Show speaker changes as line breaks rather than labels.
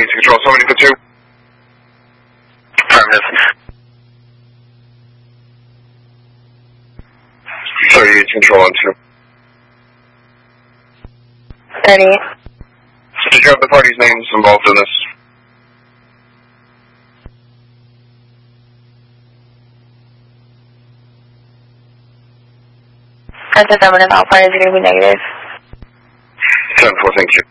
to control, somebody for 2. Affirmative. 38 control on 2.
38.
Did you have the parties' names involved in this?
That's affirmative. All parties are going to be negative.
10-4, thank you.